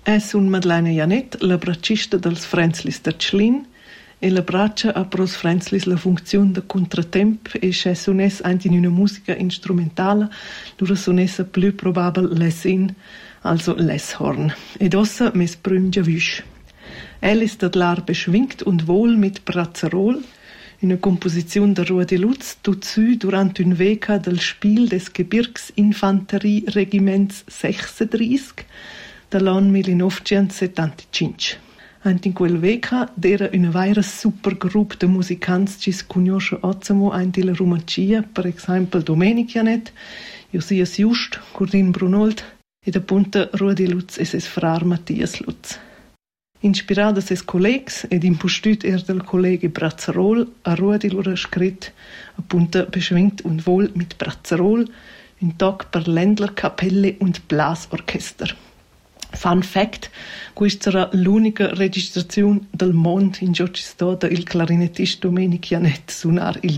È sun Madeleine Janet, la braccista dels Frenzlis da Tschlin, e la braccia ha pros Frenzlis la funzione de contratemp e se sunes anche in una musica instrumentale, lura sunessa più probabel lesin, also Lesshorn. Ed ossa mes prüm giavüsch. Ist l'ar beschwingt und wohl mit Brazzerol, una composizione de Rudi Lutz, dazu durant un Veka del Spiel des Gebirgsinfanterie-Regiments 36, dall'anno 1975. Ant in quel Veka era una vera supergruppe de musicanti che si conosce ozzamo anche la Romancia, per esempio Domenic Janet, Josias Just, Curdin Brunold ed appunto Rudi Lutz e ses frar Matthias Lutz. Inspirada ses collegs ed impostüt del Kollege Brazzerol, a Rudi lura scrit appunto beschwingt und wohl mit Brazzerol, un Tag per Ländlerkapelle und Blasorchester. Fun fact, questa era l'unica registrazione del mondo in cui c'è stato il clarinettista Domenic Janet suonar il